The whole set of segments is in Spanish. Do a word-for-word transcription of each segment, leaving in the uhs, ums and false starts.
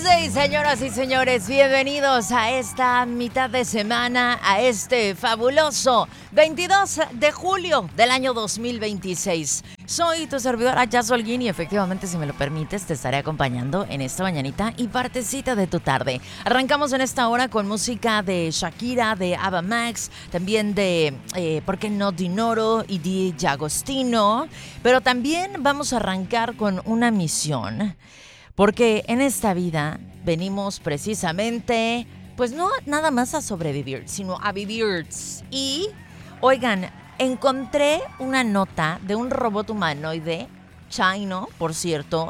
Tuesday, señoras y señores, bienvenidos a esta mitad de semana, a este fabuloso veintidós de julio del año dos mil veintiséis. Soy tu servidora Jazz Holguín y efectivamente, si me lo permites, te estaré acompañando en esta mañanita y partecita de tu tarde. Arrancamos en esta hora con música de Shakira, de Ava Max, también de, eh, ¿por qué no?, Dinoro y Di Agostino. Pero también vamos a arrancar con una misión, porque en esta vida venimos precisamente, pues no nada más a sobrevivir, sino a vivir. Y, oigan, encontré una nota de un robot humanoide, chino, por cierto,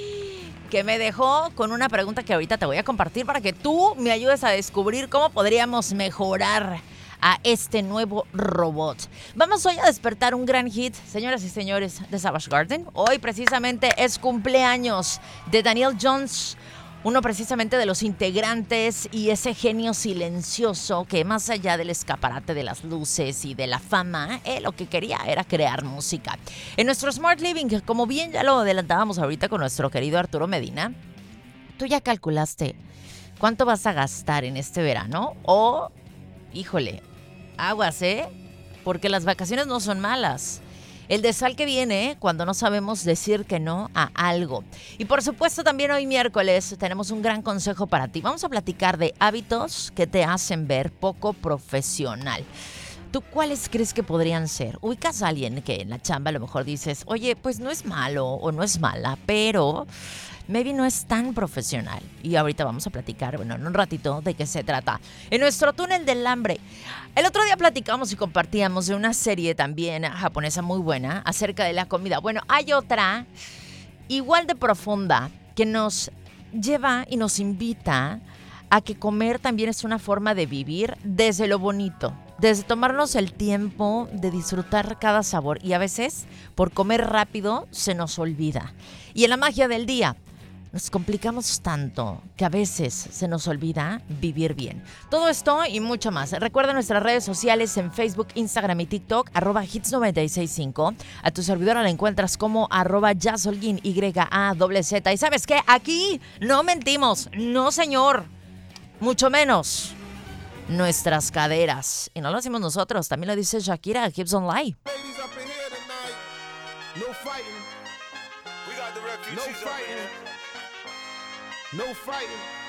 que me dejó con una pregunta que ahorita te voy a compartir para que tú me ayudes a descubrir cómo podríamos mejorar a este nuevo robot. Vamos hoy a despertar un gran hit, señoras y señores, de Savage Garden. Hoy precisamente es cumpleaños de Daniel Johns, uno precisamente de los integrantes y ese genio silencioso que, más allá del escaparate de las luces y de la fama, eh, lo que quería era crear música. En nuestro Smart Living, como bien ya lo adelantábamos ahorita con nuestro querido Arturo Medina, ¿tú ya calculaste cuánto vas a gastar en este verano? O, híjole, aguas, ¿eh? Porque las vacaciones no son malas. El desfalque que viene cuando no sabemos decir que no a algo. Y por supuesto también hoy miércoles tenemos un gran consejo para ti. Vamos a platicar de hábitos que te hacen ver poco profesional. ¿Tú cuáles crees que podrían ser? Ubicas a alguien que en la chamba a lo mejor dices, oye, pues no es malo o no es mala, pero maybe no es tan profesional. Y ahorita vamos a platicar, bueno, en un ratito, de qué se trata. En nuestro túnel del hambre. El otro día platicamos y compartíamos de una serie también japonesa muy buena acerca de la comida. Bueno, hay otra igual de profunda que nos lleva y nos invita a que comer también es una forma de vivir desde lo bonito, desde tomarnos el tiempo de disfrutar cada sabor. Y a veces, por comer rápido, se nos olvida. Y en la magia del día, nos complicamos tanto que a veces se nos olvida vivir bien. Todo esto y mucho más. Recuerda nuestras redes sociales en Facebook, Instagram y TikTok, arroba hits noventa y seis punto cinco. A tu servidora la encuentras como arroba jazzholguín, Y A Z Z. Y ¿sabes qué? Aquí no mentimos. No, señor. Mucho menos nuestras caderas. Y no lo decimos nosotros, también lo dice Shakira, Hips Don't Lie. No fighting. We got the refugees. No fighting. No fighting.